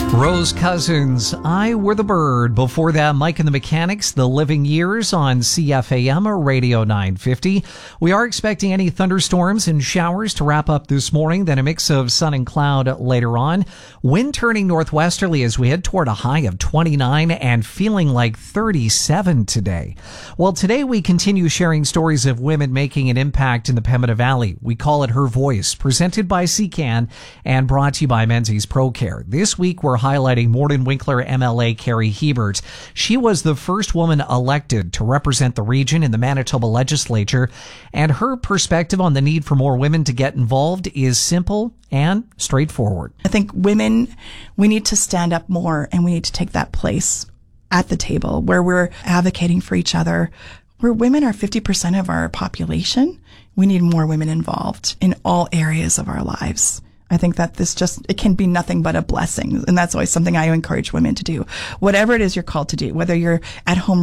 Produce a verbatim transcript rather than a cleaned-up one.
Rose Cousins, I Were the Bird. Before that, Mike and the Mechanics, The Living Years on C F A M Radio nine fifty. We are expecting any thunderstorms and showers to wrap up this morning, then a mix of sun and cloud later on. Wind turning northwesterly as we head toward a high of twenty-nine and feeling like thirty-seven today. Well, today we continue sharing stories of women making an impact in the Pembina Valley. We call it Her Voice, presented by C C A N and brought to you by Menzies ProCare. This week we're highlighting Morden Winkler M L A Carrie Hebert. She was the first woman elected to represent the region in the Manitoba legislature, and her perspective on the need for more women to get involved is simple and straightforward. I think women, we need to stand up more, and we need to take that place at the table where we're advocating for each other. Where women are fifty percent of our population, we need more women involved in all areas of our lives. I think that this just, it can be nothing but a blessing. And that's always something I encourage women to do. Whatever it is you're called to do, whether you're at home